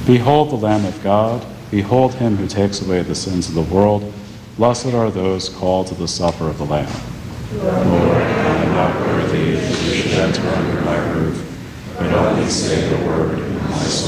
Behold the Lamb of God. Behold him who takes away the sins of the world. Blessed are those called to the supper of the Lamb. Lord, I am not worthy that you should enter under my roof, but only say the word, and my soul